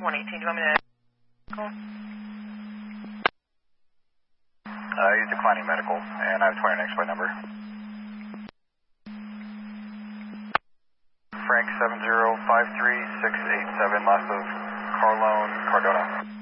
118, do you want me to call? He's declining medical, and I have 29 exploit number. Frank 7053687, last of Carlone Cardona.